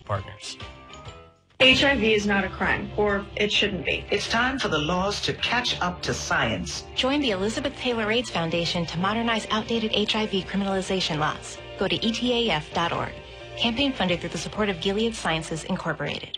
partners. HIV is not a crime, or it shouldn't be. It's time for the laws to catch up to science. Join the Elizabeth Taylor AIDS Foundation to modernize outdated HIV criminalization laws. Go to etaf.org. Campaign funded through the support of Gilead Sciences, Incorporated.